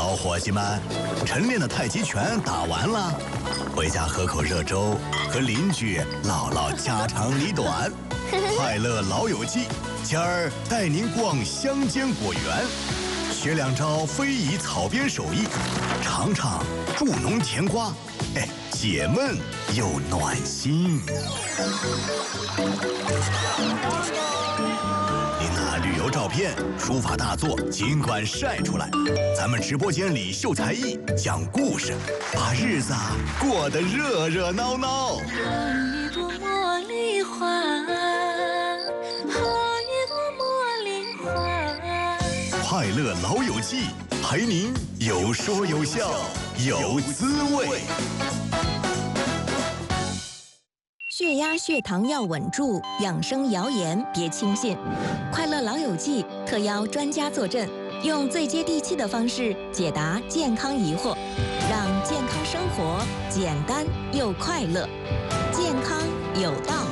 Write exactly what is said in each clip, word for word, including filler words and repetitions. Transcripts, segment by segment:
老伙计们，晨练的太极拳打完了，回家喝口热粥，和邻居唠唠家长里短。快乐老友记，今儿带您逛乡间果园，学两招非遗草编手艺，尝尝助农甜瓜，哎，解闷又暖心。您那旅游照片、书法大作尽管晒出来，咱们直播间里秀才艺、讲故事，把日子啊过得热热闹闹。 好一朵茉莉花，好一朵茉莉花。 快乐老友记，陪您有说有笑有滋味。 血压、血糖要稳住，养生谣言别轻信。快乐老友记特邀专家坐镇，用最接地气的方式解答健康疑惑，让健康生活简单又快乐，健康有道。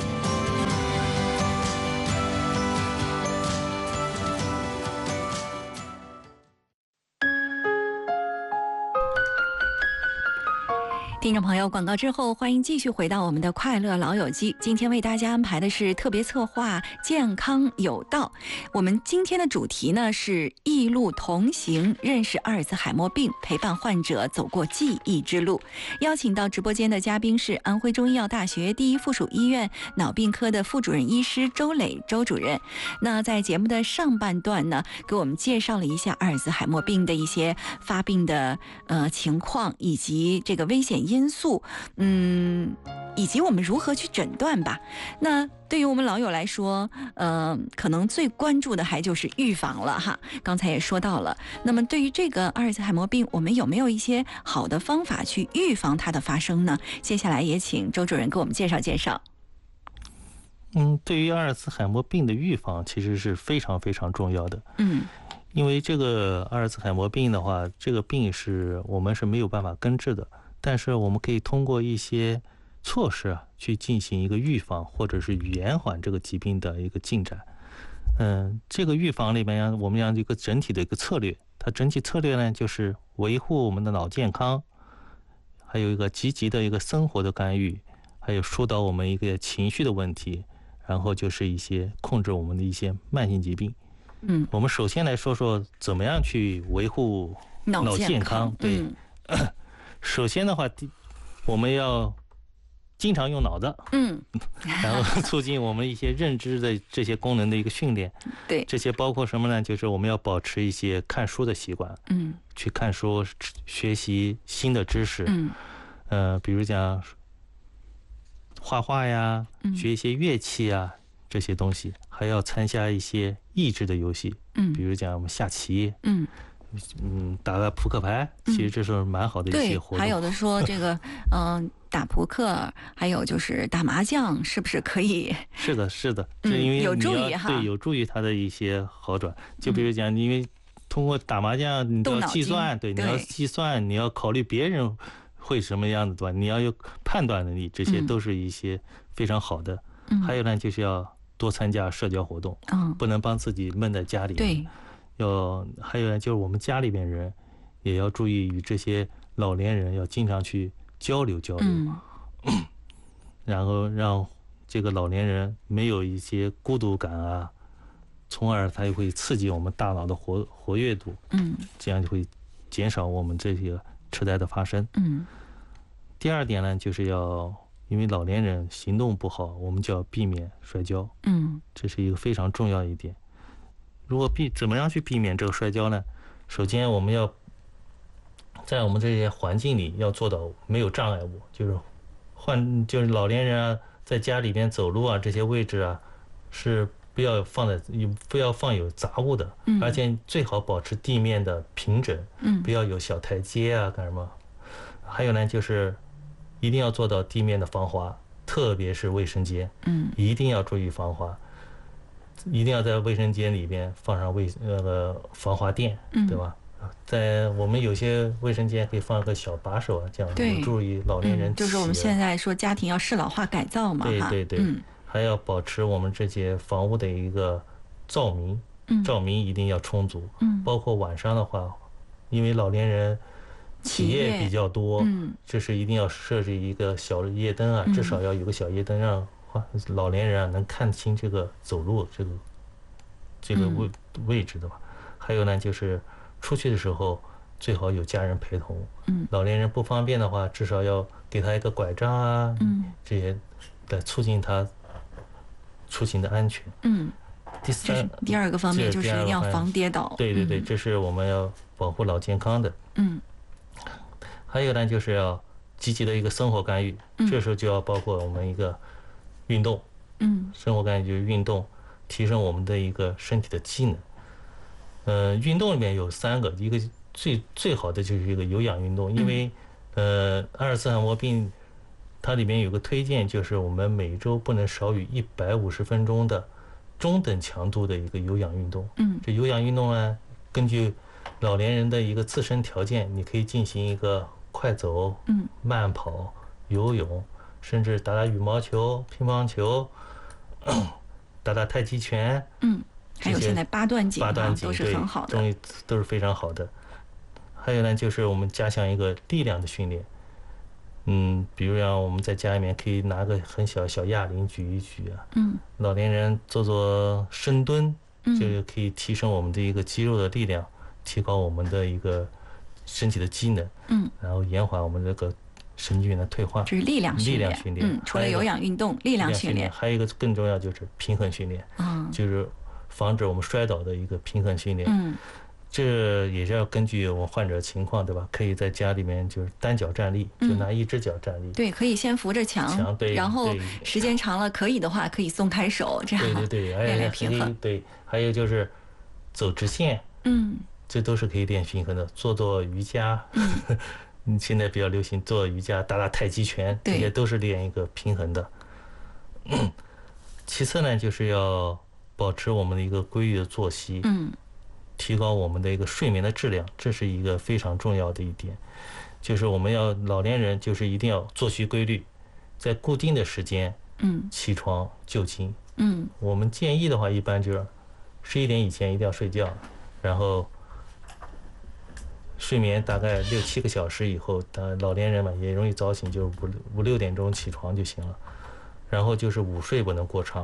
听众朋友，广告之后，欢迎继续回到我们的快乐老友记。今天为大家安排的是特别策划健康有道。我们今天的主题呢是异路同行，认识阿尔兹海默病，陪伴患者走过记忆之路。邀请到直播间的嘉宾是安徽中医药大学第一附属医院脑病科的副主任医师周磊周主任。那在节目的上半段呢，给我们介绍了一下阿尔兹海默病的一些发病的呃情况，以及这个危险因素，嗯，以及我们如何去诊断吧。那对于我们老友来说，呃，可能最关注的还就是预防了哈。刚才也说到了，那么对于这个阿尔兹海默病，我们有没有一些好的方法去预防它的发生呢？接下来也请周主任给我们介绍介绍。 嗯，对于阿尔兹海默病的预防，其实是非常非常重要的。 嗯， 因为这个阿尔兹海默病的话，这个病是我们是没有办法根治的。但是我们可以通过一些措施啊，去进行一个预防，或者是延缓这个疾病的一个进展。嗯，这个预防里面，我们要一个整体的一个策略。它整体策略呢，就是维护我们的脑健康，还有一个积极的一个生活的干预，还有疏导我们一个情绪的问题，然后就是一些控制我们的一些慢性疾病。 嗯， 我们首先来说说怎么样去维护脑健康。对。嗯首先的话，我们要经常用脑子， 嗯， 然后促进我们一些认知的这些功能的一个训练。 对， 这些包括什么呢？就是我们要保持一些看书的习惯， 嗯， 去看书，学习新的知识， 嗯， 呃，比如讲画画呀，学一些乐器啊，这些东西，还要参加一些益智的游戏， 嗯， 比如讲我们下棋， 嗯。 嗯，打个扑克牌，其实这是蛮好的一些活动。 对，还有的说这个，嗯、呃，打扑克，还有就是打麻将，是不是可以？ 是的，是的，是因为有助于哈， 对，有助于它的一些好转。就比如讲，因为通过打麻将，你要计算，对，你要计算，你要考虑别人会什么样子，对吧？你要有判断能力，这些都是一些非常好的。 嗯、 还有呢，就是要多参加社交活动， 嗯， 不能帮自己闷在家里。 对。 要还有呢，就是我们家里边人也要注意与这些老年人要经常去交流交流， 嗯、 然后让这个老年人没有一些孤独感啊，从而它也会刺激我们大脑的活活跃度， 嗯， 这样就会减少我们这些痴呆的发生。 嗯， 第二点呢，就是要因为老年人行动不好，我们就要避免摔跤， 嗯， 这是一个非常重要一点。如果避怎么样去避免这个摔跤呢？首先，我们要在我们这些环境里要做到没有障碍物，就是患就是老年人啊，在家里边走路啊，这些位置啊，是不要放在不要放有杂物的， 嗯、 而且最好保持地面的平整， 嗯， 不要有小台阶啊，干什么？还有呢，就是一定要做到地面的防滑，特别是卫生间， 嗯， 一定要注意防滑。一定要在卫生间里边放上卫那个防滑垫， 嗯、 对吧？在我们有些卫生间可以放个小把手啊，这样有助于老年人、 嗯。就是我们现在说家庭要适老化改造嘛， 对对对， 嗯、 还要保持我们这些房屋的一个照明， 嗯、 照明一定要充足， 嗯， 包括晚上的话， 因为老年人企业比较多， 嗯， 这是一定要设置一个小的夜灯啊， 嗯至少要有个小夜灯，让老年人啊能看清这个走路这个这个位、嗯、位置的吧。还有呢，就是出去的时候最好有家人陪同。 嗯， 老年人不方便的话，至少要给他一个拐杖啊， 嗯， 这些来促进他出行的安全。 嗯， 第三， 第二个方面就是一定要防跌倒。 对对对，这是我们要保护老健康的。 嗯， 还有呢，就是要积极的一个生活干预， 嗯、 这时候就要包括我们一个运动。 嗯， 生活干预就是运动，提升我们的一个身体的机能。呃，运动里面有三个，一个最最好的就是一个有氧运动，因为、嗯、呃阿尔茨海默病它里面有个推荐，就是我们每周不能少于一百五十分钟的中等强度的一个有氧运动。 嗯， 这有氧运动呢，根据老年人的一个自身条件，你可以进行一个快走、 嗯、 慢跑、游泳，甚至打打羽毛球、乒乓球、打打太极拳。 嗯，还有现在八段锦、啊， 八段锦都是很好的， 东西都是非常好的。还有呢，就是我们加强一个力量的训练。嗯，比如让我们在家里面可以拿个很小小哑铃举一举啊。 嗯， 老年人做做深蹲， 嗯， 就可以提升我们的一个肌肉的力量，提高我们的一个身体的机能。 嗯， 然后延缓我们这个神经元的退化。 这是力量训练。 力量训练。 嗯，除了有氧运动，力量训练， 还有一个更重要就是平衡训练。 嗯， 就是防止我们摔倒的一个平衡训练。 嗯， 这也是要根据我们患者情况，对吧？可以在家里面就是单脚站立，就拿一只脚站立。 嗯、对，可以先扶着墙， 墙对， 然后时间长了，可以的话可以松开手，这样对对对， 练练平衡。 对，还有就是走直线， 嗯， 这都是可以练平衡的。做做瑜伽，嗯，现在比较流行做瑜伽，打打太极拳，这些都是练一个平衡的。嗯，其次呢，就是要保持我们的一个规律的作息， 嗯， 提高我们的一个睡眠的质量，这是一个非常重要的一点。就是我们要老年人就是一定要作息规律，在固定的时间， 嗯， 起床就寝， 嗯， 我们建议的话，一般就是十一点以前一定要睡觉，然后睡眠大概六七个小时以后，当然老年人嘛也容易早醒，就五五六点钟起床就行了。然后就是午睡不能过长，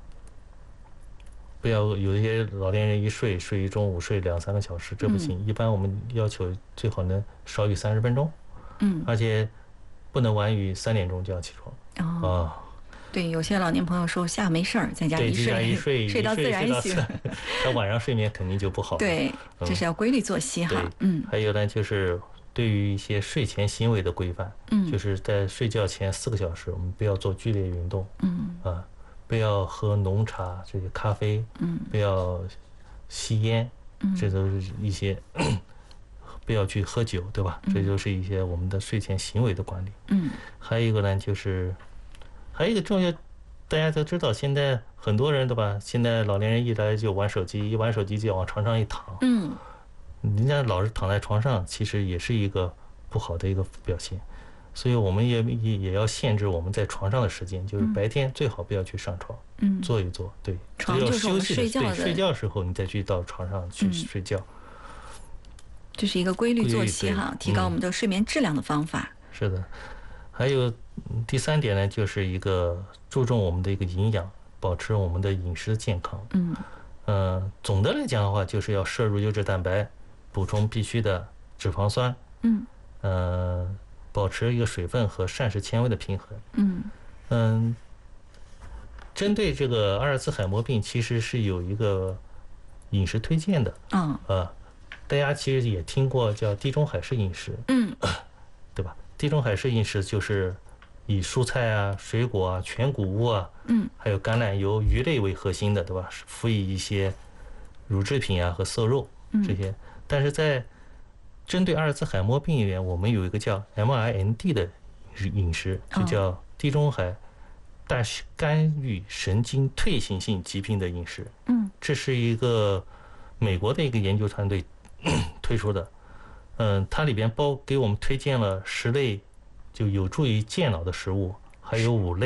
不要有一些老年人一睡睡一中午睡两三个小时，这不行。 嗯、 一般我们要求最好能少于三十分钟， 嗯， 而且不能晚于三点钟就要起床。 哦， 啊， 对，有些老年朋友说下没事儿，在家一睡一睡睡到自然醒， 他晚上睡眠肯定就不好了。 对，这是要规律作息哈。嗯， 还有呢，就是对于一些睡前行为的规范， 嗯， 就是在睡觉前四个小时，我们不要做剧烈运动， 嗯， 啊，不要喝浓茶这些咖啡， 嗯， 不要吸烟， 嗯， 这都是一些不要去喝酒，对吧？这就是一些我们的睡前行为的管理。 嗯， 还有一个呢，就是还有一个重要，大家都知道，现在很多人对吧？现在老年人一来就玩手机，一玩手机就往床上一躺， 嗯。 人家老是躺在床上，其实也是一个不好的一个表现，所以我们也也也要限制我们在床上的时间，就是白天最好不要去上床， 嗯， 坐一坐，对， 床就是我们睡觉的， 睡觉时候你再去到床上去睡觉， 这是一个规律作息哈，提高我们的睡眠质量的方法。 是的，还有第三点呢，就是一个注重我们的一个营养，保持我们的饮食健康。 嗯， 呃，总的来讲的话，就是要摄入优质蛋白。补充必需的脂肪酸， 嗯， 呃，保持一个水分和膳食纤维的平衡， 嗯嗯，针对这个阿尔茨海默病，其实是有一个饮食推荐的， 啊、 哦，呃，大家其实也听过叫地中海式饮食， 嗯， 对吧？地中海式饮食就是以蔬菜啊、水果啊、全谷物啊， 嗯， 还有橄榄油、鱼类为核心的，对吧？辅以一些乳制品啊和瘦肉这些。嗯，但是在针对阿尔茨海默病里面，我们有一个叫 M I N D 的饮食，就叫地中海大干预神经退行性疾病的饮食。 嗯， 这是一个美国的一个研究团队推出的。嗯，它里边包给我们推荐了十类就有助于健脑的食物，还有五类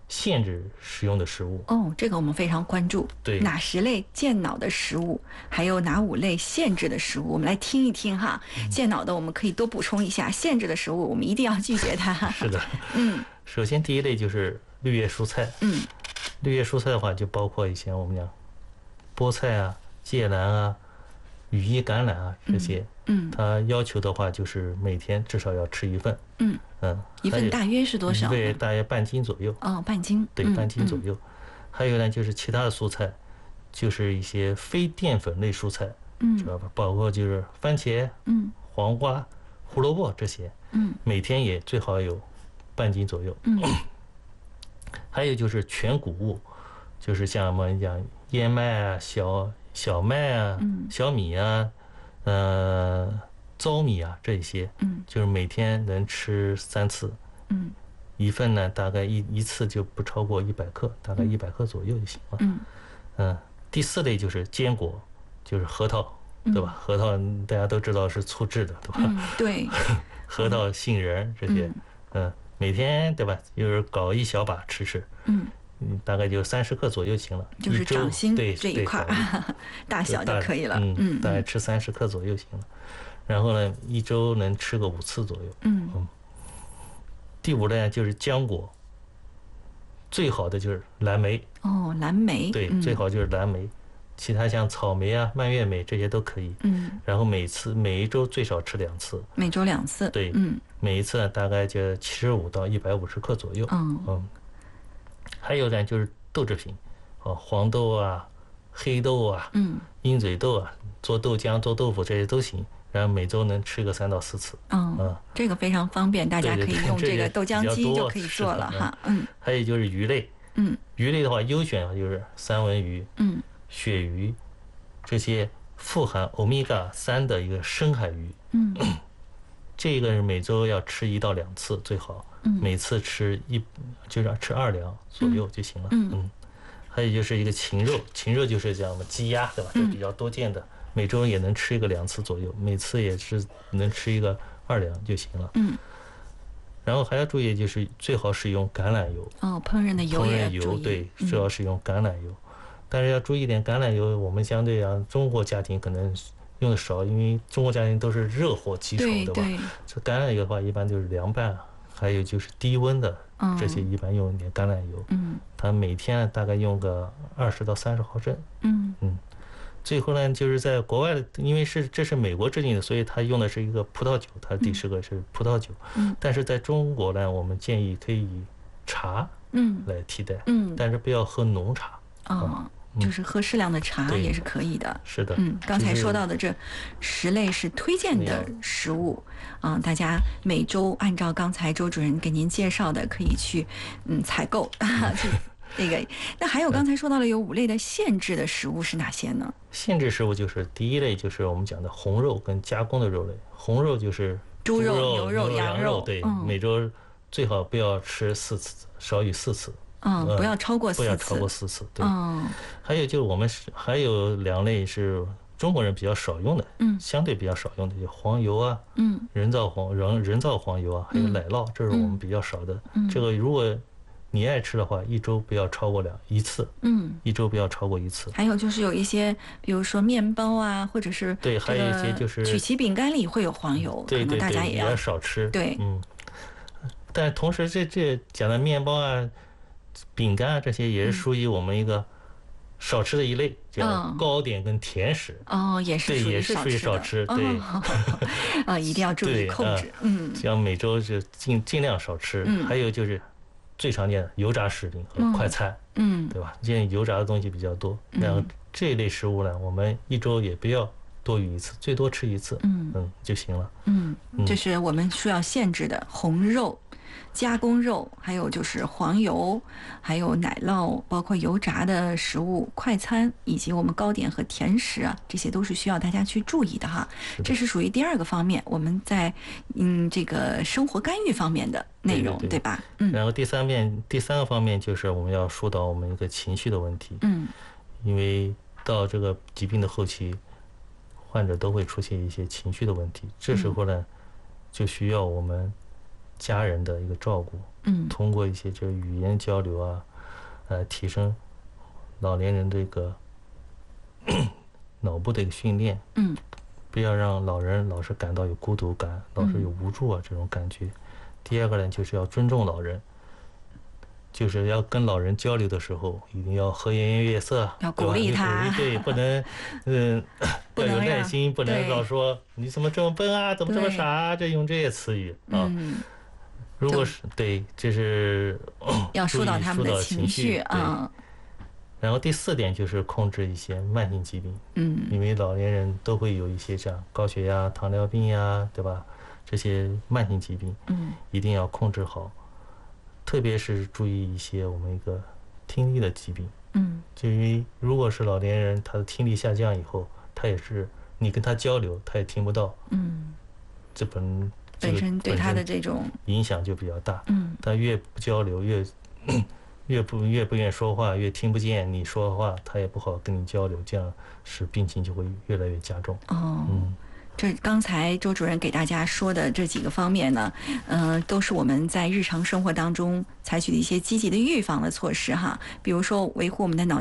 限制食用的食物。 哦，这个我们非常关注。 对， 哪十类健脑的食物，还有哪五类限制的食物？我们来听一听哈。嗯、健脑的我们可以多补充一下，限制的食物我们一定要拒绝它。 是的， 嗯， 首先第一类就是绿叶蔬菜。 嗯， 绿叶蔬菜的话，就包括一些我们讲菠菜啊、芥蓝啊、羽衣甘蓝啊这些。 嗯， 它要求的话就是每天至少要吃一份。 嗯嗯， 一份大约是多少？ 对，大约半斤左右。 哦，半斤。 对，半斤左右。 嗯、 还有呢，就是其他的蔬菜，就是一些非淀粉类蔬菜， 嗯， 知道吧？包括就是番茄、 嗯、 黄瓜、胡萝卜这些， 嗯， 每天也最好有半斤左右。 嗯， 还有就是全谷物，就是像我们讲燕麦啊、小小麦啊、 嗯、 小米啊，呃。糙米啊，这些， 嗯， 就是每天能吃三次， 嗯， 一份呢大概一一次就不超过一百克，大概一百克左右就行了。 嗯， 嗯，第四类就是坚果，就是核桃，对吧？核桃大家都知道是促制的，对吧？ 嗯，对。 核桃、杏仁这些，嗯，每天对吧？就是搞一小把吃吃， 嗯， 大概就三十克左右行了， 就是掌心对这一块大小就可以了。 嗯嗯，大概吃三十克左右行了。然后呢，一周能吃个五次左右。 嗯嗯。第五类就是浆果，最好的就是蓝莓。 哦，蓝莓。 对，嗯、最好就是蓝莓，其他像草莓啊、蔓越莓这些都可以。 嗯。 然后每次每一周最少吃两次。 每周两次。 对， 嗯。 每一次呢大概就七十五到一百五十克左右。 嗯嗯。还有呢就是豆制品，哦，黄豆啊、黑豆啊、 嗯、 鹰嘴豆啊，做豆浆、做豆腐这些都行。然后每周能吃个三到四次。 嗯，嗯这个非常方便，大家可以用这个豆浆机就可以做了哈。嗯。 还有就是鱼类。 嗯。 鱼类的话，优选就是三文鱼、 嗯、 鳕鱼这些富含欧米伽三的一个深海鱼。 嗯。 这个是每周要吃一到两次最好。 嗯。 每次吃一就是吃二两左右就行了。 嗯。 嗯。还有就是一个禽肉，禽肉就是像我们鸡鸭对吧？这比较多见的。每周也能吃一个两次左右，每次也是能吃一个二两就行了。 嗯。 然后还要注意，就是最好使用橄榄油。 哦，烹饪的油也烹饪油对，最好使用橄榄油。嗯、但是要注意一点，橄榄油我们相对啊，中国家庭可能用的少，因为中国家庭都是热火起炒，对吧？ 对。 这橄榄油的话，一般就是凉拌，还有就是低温的、 嗯、 这些，一般用一点橄榄油。 嗯。 它每天大概用个二十到三十毫升。 嗯嗯。最后呢，就是在国外的，因为是这是美国制定的，所以它用的是一个葡萄酒，它第十个是葡萄酒。 嗯。 但是在中国呢，我们建议可以以茶嗯来替代。 嗯。 但是不要喝浓茶。 哦，嗯、就是喝适量的茶也是可以的。 是的。 嗯，刚才说到的这十类是推荐的食物啊、嗯，大家每周按照刚才周主任给您介绍的，可以去嗯采购啊去。那个，那还有刚才说到了有五类的限制的食物是哪些呢？ 限制食物就是第一类就是我们讲的红肉跟加工的肉类，红肉就是猪肉、 牛肉、 羊肉， 对， 嗯、 每周最好不要吃四次，少于四次。 嗯，不要超过四次。 不要超过四次，对。 嗯。 还有就是我们还有两类是中国人比较少用的， 嗯， 相对比较少用的，有黄油啊， 嗯， 人造黄人人造黄油啊，还有奶酪，这是我们比较少的。 嗯， 这个如果你爱吃的话，一周不要超过两一次。 嗯， 一周不要超过一次。 还有就是有一些，比如说面包啊，或者是对，还有一些就是曲奇饼干里会有黄油， 对对对， 可能大家也要少吃。 对， 嗯。但同时，这这讲的面包啊、饼干啊这些，也是属于我们一个少吃的一类，叫糕点跟甜食。 哦，也是对，也是属于少吃。对。 啊，一定要注意控制。嗯。 像每周就尽尽量少吃。 嗯。 还有就是最常见的油炸食品和快餐。 嗯。 对吧？现在油炸的东西比较多，然后这一类食物呢，我们一周也不要多于一次，最多吃一次。 嗯嗯就行了。 嗯，这是我们需要限制的红肉。加工肉，还有就是黄油，还有奶酪，包括油炸的食物、快餐，以及我们糕点和甜食啊，这些都是需要大家去注意的哈。这是属于第二个方面，我们在嗯这个生活干预方面的内容， 对, 对, 对吧？嗯。 然后第三面第三个方面就是我们要疏导我们一个情绪的问题。 嗯。 因为到这个疾病的后期，患者都会出现一些情绪的问题，这时候呢，就需要我们家人的一个照顾， 嗯， 通过一些这个语言交流啊，呃，提升老年人这个脑部的一个训练， 嗯， 不要让老人老是感到有孤独感，老是有无助啊这种感觉。第二个呢，就是要尊重老人。就是要跟老人交流的时候，一定要和颜悦色， 要鼓励他， 对，不能，嗯，要有耐心，不能老说你怎么这么笨啊，怎么这么傻啊，这用这些词语啊。 嗯， 如果是对，这是要疏导他们的情绪啊。 然后第四点就是控制一些慢性疾病， 嗯， 因为老年人都会有一些这样高血压、糖尿病呀，对吧？这些慢性疾病， 嗯， 一定要控制好。特别是注意一些我们一个听力的疾病， 嗯， 就因为如果是老年人，他的听力下降以后，他也是你跟他交流，他也听不到， 嗯， 这本本身对他的这种影响就比较大， 嗯， 他越不交流，越越不越不愿意说话，越听不见你说话，他也不好跟你交流，这样使病情就会越来越加重。 哦， 嗯。 这刚才周主任给大家说的这几个方面呢，呃，都是我们在日常生活当中采取的一些积极的预防的措施哈，比如说维护我们的脑